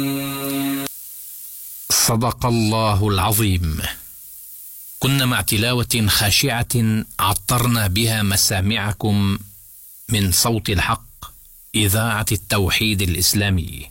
صدق الله العظيم. كنا مع تلاوة خاشعة عطرنا بها مسامعكم من صوت الحق، إذاعة التوحيد الإسلامي.